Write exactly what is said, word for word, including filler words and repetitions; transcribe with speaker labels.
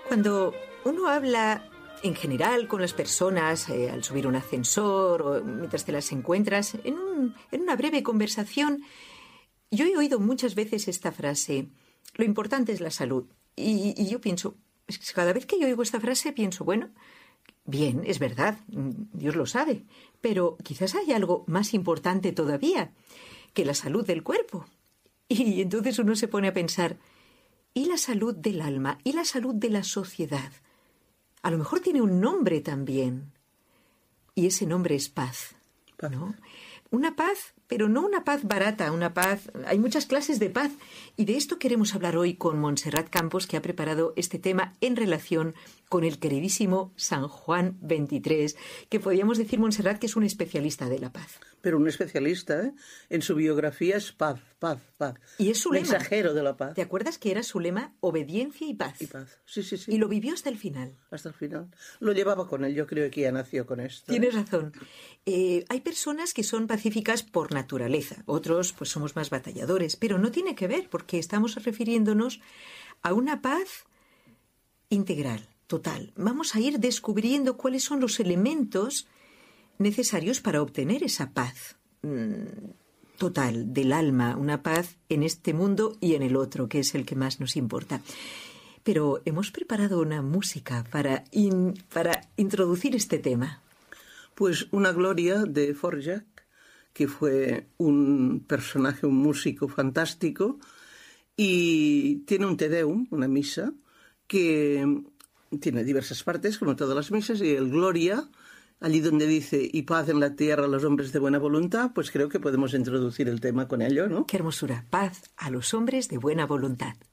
Speaker 1: Cuando uno habla en general con las personas eh, al subir un ascensor o mientras te las encuentras, en, un, en una breve conversación, yo he oído muchas veces esta frase: lo importante es la salud. Y, y yo pienso, cada vez que yo oigo esta frase pienso, bueno, bien, es verdad, Dios lo sabe, pero quizás hay algo más importante todavía que la salud del cuerpo. Y entonces uno se pone a pensar, ¿y la salud del alma? ¿Y la salud de la sociedad? A lo mejor tiene un nombre también. Y ese nombre es paz, ¿no? Una paz, pero no una paz barata, una paz... Hay muchas clases de paz. Y de esto queremos hablar hoy con Montserrat Campos, que ha preparado este tema en relación con el queridísimo San Juan veintitrés, que podríamos decir, Montserrat, que es un especialista de la paz.
Speaker 2: Pero un especialista, ¿eh? En su biografía es paz, paz, paz.
Speaker 1: Y es su lema.
Speaker 2: Mensajero de la paz.
Speaker 1: ¿Te acuerdas que era su lema? Obediencia y paz.
Speaker 2: Y paz, sí, sí, sí.
Speaker 1: Y lo vivió hasta el final.
Speaker 2: Hasta el final. Lo llevaba con él, yo creo que ya nació con esto.
Speaker 1: Tienes razón. Eh, hay personas que son pacíficas por naturaleza, otros pues somos más batalladores, pero no tiene que ver, porque estamos refiriéndonos a una paz integral, total. Vamos a ir descubriendo cuáles son los elementos necesarios para obtener esa paz mmm, total del alma, una paz en este mundo y en el otro, que es el que más nos importa. Pero hemos preparado una música para, in, para introducir este tema.
Speaker 2: Pues una gloria de Dvořák, que fue un personaje, un músico fantástico, y tiene un Te Deum, una misa, que tiene diversas partes, como todas las misas, y el Gloria, allí donde dice, y paz en la tierra a los hombres de buena voluntad, pues creo que podemos introducir el tema con ello, ¿no?
Speaker 1: ¡Qué hermosura! Paz a los hombres de buena voluntad.